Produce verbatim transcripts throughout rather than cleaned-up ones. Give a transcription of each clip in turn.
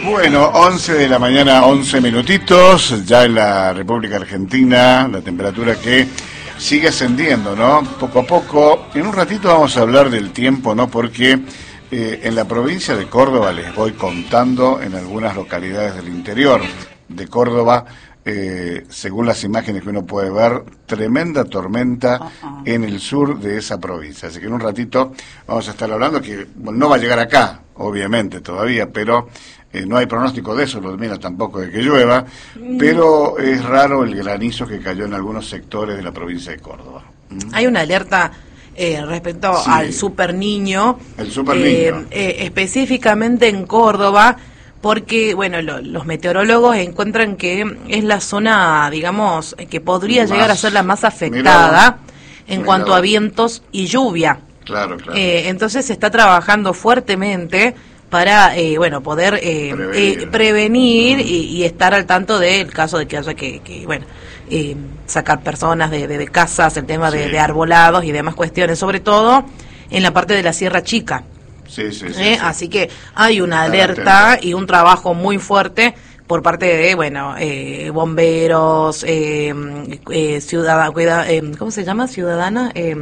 Bueno, once de la mañana, once minutitos, ya en la República Argentina, la temperatura que sigue ascendiendo, ¿no? Poco a poco. En un ratito vamos a hablar del tiempo, ¿no? Porque eh, en la provincia de Córdoba, les voy contando, en algunas localidades del interior de Córdoba, eh, según las imágenes que uno puede ver, tremenda tormenta uh-uh. en el sur de esa provincia. Así que en un ratito vamos a estar hablando, que bueno, no va a llegar acá, obviamente, todavía, pero... Eh, no hay pronóstico de eso, Ludmila, tampoco de que llueva, pero es raro el granizo que cayó en algunos sectores de la provincia de Córdoba. ¿Mm? Hay una alerta eh, respecto sí. al Super Niño, el Super eh, Niño. Eh, específicamente en Córdoba, porque bueno, lo, los meteorólogos encuentran que es la zona, digamos, que podría más, llegar a ser la más afectada mirá, en mirá. cuanto a vientos y lluvia. Claro, claro. Eh, entonces se está trabajando fuertemente para eh, bueno poder eh, prevenir, eh, prevenir uh-huh. y, y estar al tanto del caso de que haya que, que bueno eh, sacar personas de, de, de casas, el tema sí. de, de arbolados y demás cuestiones, sobre todo en la parte de la Sierra Chica. Sí, sí, sí, ¿Eh? sí. Así que hay una alerta y un trabajo muy fuerte por parte de bueno eh, bomberos, eh, eh, ciudad, cuida, eh, ¿cómo se llama? Ciudadana. Eh,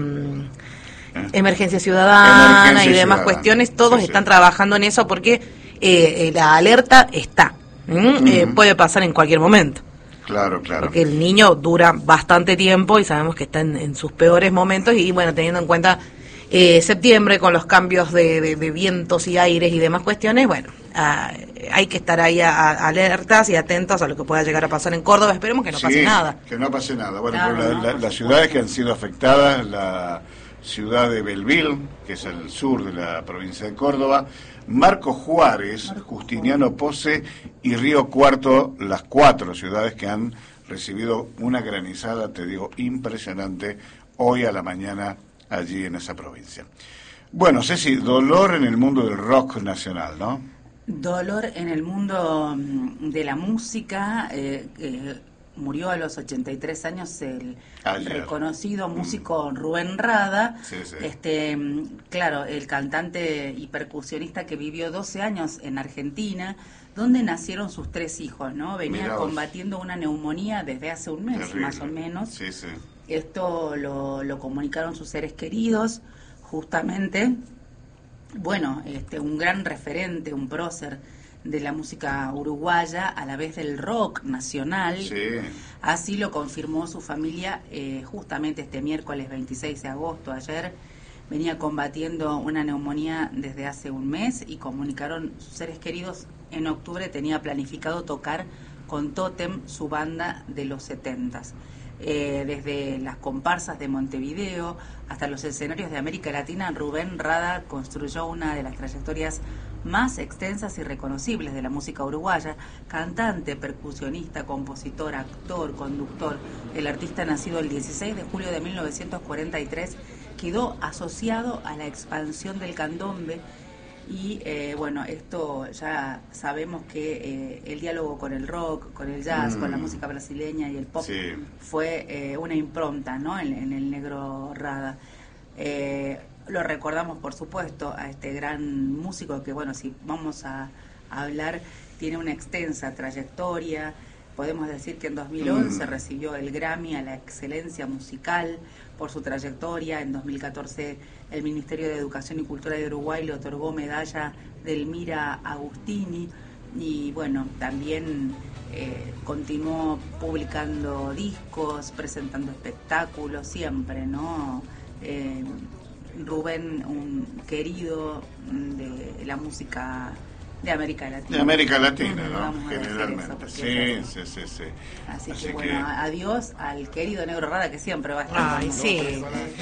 Emergencia ciudadana Emergencia y demás ciudadana. cuestiones, todos sí, están sí. trabajando en eso porque eh, la alerta está, uh-huh. eh, puede pasar en cualquier momento. Claro, claro. Porque el niño dura bastante tiempo y sabemos que está en, en sus peores momentos y bueno, teniendo en cuenta eh, septiembre con los cambios de, de, de vientos y aires y demás cuestiones, bueno, uh, hay que estar ahí a, a, alertas y atentos a lo que pueda llegar a pasar en Córdoba. Esperemos que no sí, pase nada. Que no pase nada. Bueno, claro, pero la, no, la, las ciudades que han sido afectadas, la ciudad de Belville, que es el sur de la provincia de Córdoba, Marcos Juárez, Marco Justiniano Pose y Río Cuarto, las cuatro ciudades que han recibido una granizada, te digo, impresionante, hoy a la mañana allí en esa provincia. Bueno, Ceci, dolor en el mundo del rock nacional, ¿no? Dolor en el mundo de la música, eh, eh, murió a los ochenta y tres años el Ayer. reconocido músico mm. Rubén Rada, sí, sí. este claro, el cantante y percusionista que vivió doce años en Argentina, donde nacieron sus tres hijos, ¿no? Venía Mirá combatiendo vos. una neumonía desde hace un mes, Terrible. más o menos. Sí, sí. Esto lo, lo comunicaron sus seres queridos, justamente. Bueno, este un gran referente, un prócer de la música uruguaya, a la vez del rock nacional. Sí. Así lo confirmó su familia eh, justamente este miércoles veintiséis de agosto, ayer. Venía combatiendo una neumonía desde hace un mes y comunicaron sus seres queridos. En octubre tenía planificado tocar con Tótem, su banda de los setentas. Eh, desde las comparsas de Montevideo hasta los escenarios de América Latina, Rubén Rada construyó una de las trayectorias más extensas y reconocibles de la música uruguaya. Cantante, percusionista, compositor, actor, conductor, el artista nacido el dieciséis de julio de mil novecientos cuarenta y tres quedó asociado a la expansión del candombe y eh, bueno, esto ya sabemos que eh, el diálogo con el rock, con el jazz, mm. con la música brasileña y el pop sí. fue eh, una impronta, ¿no? en, en el negro Rada. Eh, Lo recordamos, por supuesto, a este gran músico que, bueno, si vamos a, a hablar, tiene una extensa trayectoria. Podemos decir que en dos mil once mm. recibió el Grammy a la excelencia musical por su trayectoria. En dos mil catorce el Ministerio de Educación y Cultura de Uruguay le otorgó medalla de Elmira Agustini. Y bueno, también eh, continuó publicando discos, presentando espectáculos, siempre, ¿no? Eh, Rubén, un querido de la música de América Latina. De América Latina, ¿no? ¿no? Generalmente. Sí, sí, sí, sí. Así, Así que, que bueno, adiós al querido Negro Rada, que siempre va a estar. Ay, sí.